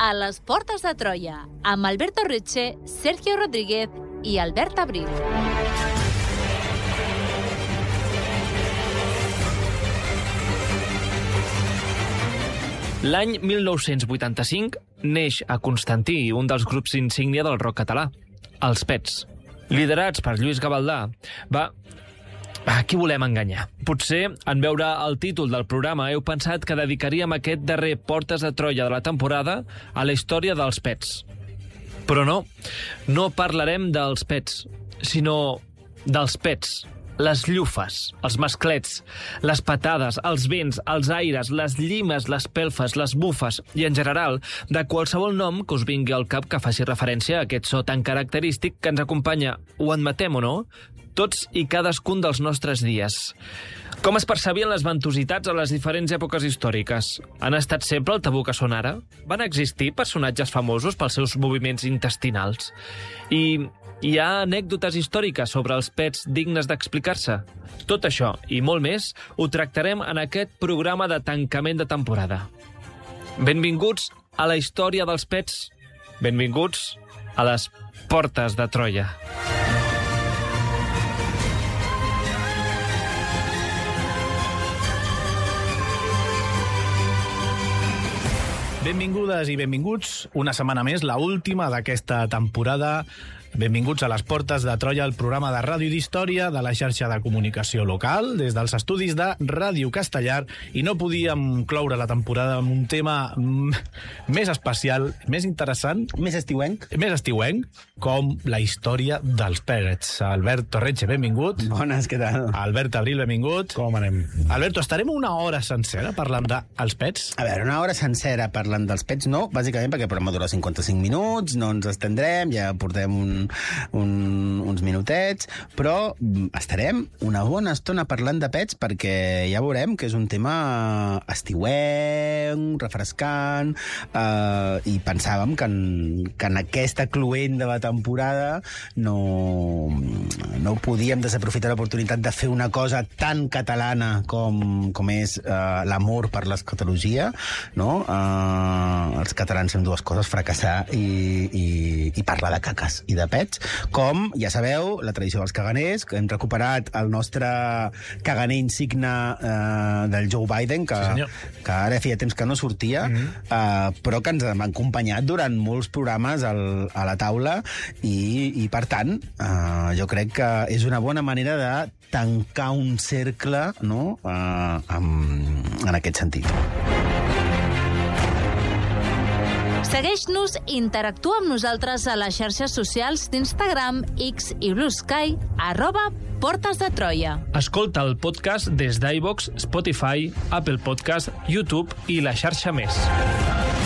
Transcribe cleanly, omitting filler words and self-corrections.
a les Portes de Troia, amb Alberto Reche, Sergio Rodríguez i Albert Abril. L'any 1985 neix a Constantí un dels grups insígnia del rock català, els Pets. Liderats per Lluís Gavaldà, a qui volem enganyar? Potser, en veure el títol del programa, heu pensat que dedicaríem aquest darrer Portes de Troia de la temporada a la història dels Pets. Però no parlarem dels Pets, sinó dels Pets. Les llufes, els masclets, les patades, els vents, els aires, les llimes, les pelfes, les bufes i, en general, de qualsevol nom que us vingui al cap que faci referència a aquest so tan característic que ens acompanya, ho admetem o no, tots i cadascun dels nostres dies. Com es percebien les ventositats a les diferents èpoques històriques? Han estat sempre el tabú que són ara? Van existir personatges famosos pels seus moviments intestinals? I hi ha anècdotes històriques sobre els pets dignes d'explicar-se? Tot això i molt més ho tractarem en aquest programa de tancament de temporada. Benvinguts a la història dels pets. Benvinguts a les Portes de Troia. Benvingudes i benvinguts una setmana més, la última d'aquesta temporada. Benvinguts a les Portes de Troia, el programa de ràdio i d'història de la xarxa de comunicació local, des dels estudis de Ràdio Castellar, i no podíem cloure la temporada amb un tema més especial, més interessant, més estiuenc, com la història dels Pets. Albert Torretxe, benvingut. Bones, què tal? Albert Abril, benvingut. Com anem? Alberto, estarem una hora sencera parlant dels pets? A veure, una hora sencera parlant dels pets no, bàsicament perquè el programa dura 55 minuts, no ens estendrem, ja portem uns minutets, però estarem una bona estona parlant de pets perquè ja veurem que és un tema estiuenc, refrescant, i pensàvem que en aquesta cluent de la temporada no podíem desaprofitar l'oportunitat de fer una cosa tan catalana com és l'amor per l'escatologia, no? Els catalans fem dues coses, fracassar i parlar de caques i de pets, com, ja sabeu, la tradició dels caganers, que hem recuperat el nostre caganer insigne del Joe Biden, que ara feia temps que no sortia, però que ens ha acompanyat durant molts programes a la taula, i per tant, jo crec que és una bona manera de tancar un cercle, no?, en aquest sentit. Segueix-nos i interactua amb nosaltres a les xarxes socials d'Instagram, X i Blue Sky, @Portes de Troia. Escolta el podcast des d'iVoox, Spotify, Apple Podcast, YouTube i la xarxa més.